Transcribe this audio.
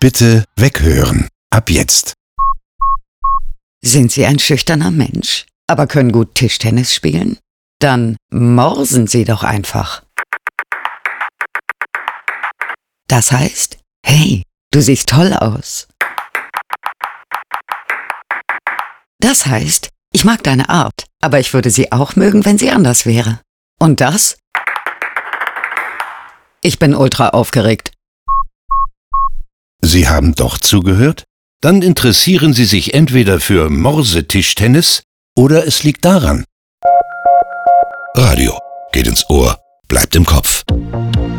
Bitte weghören. Ab jetzt. Sind Sie ein schüchterner Mensch, aber können gut Tischtennis spielen? Dann morsen Sie doch einfach. Das heißt, hey, du siehst toll aus. Das heißt, ich mag deine Art, aber ich würde sie auch mögen, wenn sie anders wäre. Und das? Ich bin ultra aufgeregt. Sie haben doch zugehört? Dann interessieren Sie sich entweder für Morsetischtennis oder es liegt daran. Radio geht ins Ohr, bleibt im Kopf.